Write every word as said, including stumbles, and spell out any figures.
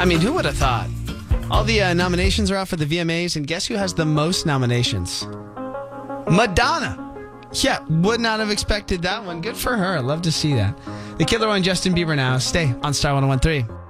I mean, who would have thought? All the uh, nominations are out for the V M As, and guess who has the most nominations? Madonna. Yeah, would not have expected that one. Good for her. Love to see that. The Killer on Justin Bieber now. Stay on Star one oh one three.